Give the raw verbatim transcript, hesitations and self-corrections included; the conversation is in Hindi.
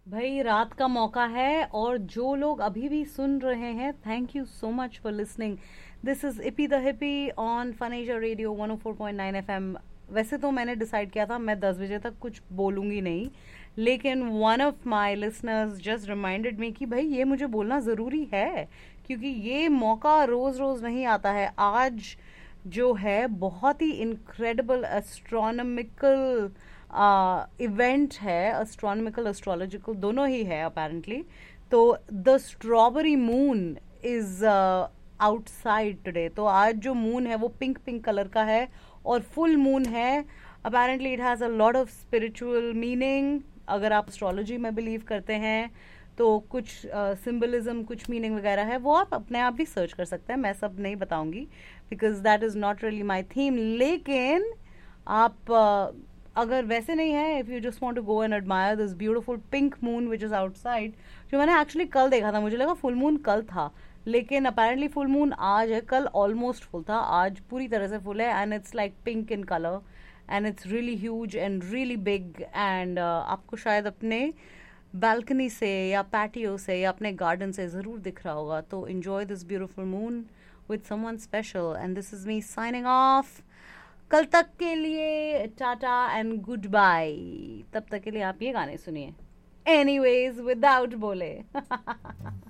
भाई रात का मौका है और जो लोग अभी भी सुन रहे हैं, thank you so much for listening. This is EP the hippie on फनेजा radio one O four point nine F M. वैसे तो मैंने डिसाइड किया था मैं दस बजे तक कुछ बोलूंगी नहीं, लेकिन one of my listeners just reminded me कि भाई ये मुझे बोलना ज़रूरी है, क्योंकि ये मौका रोज़ रोज़ नहीं आता है। आज जो है बहुत ही इनक्रेडिबल एस्ट्रोनॉमिकल इवेंट है, एस्ट्रोनॉमिकल एस्ट्रोलॉजिकल दोनों ही है अपेरेंटली। तो the strawberry moon is outside today. तो आज जो मून है वो पिंक पिंक कलर का है और फुल मून है। Apparently it has a lot of spiritual meaning. अगर आप एस्ट्रोलॉजी में बिलीव करते हैं तो कुछ सिंबलिज्म uh, कुछ मीनिंग वगैरह है, वो आप अपने आप भी सर्च कर सकते हैं। मैं सब नहीं बताऊंगी because that is not really my theme. लेकिन आप uh, अगर वैसे नहीं है, if you just want to go and admire this beautiful pink moon which is outside, जो मैंने एक्चुअली कल देखा था, मुझे लगा फुल मून कल था, लेकिन अपेरेंटली फुल मून आज है। कल ऑलमोस्ट फुल था, आज पूरी तरह से फुल है and it's like pink in colour and it's really huge and really big. And आपको शायद अपने बालकनी से या पैटियो से या अपने गार्डन से ज़रूर दिख रहा होगा। तो enjoy this beautiful moon with someone special and this is me signing off. कल तक के लिए टाटा एंड गुड बाय। तब तक के लिए आप ये गाने सुनिए एनीवेज विदाउट बोले।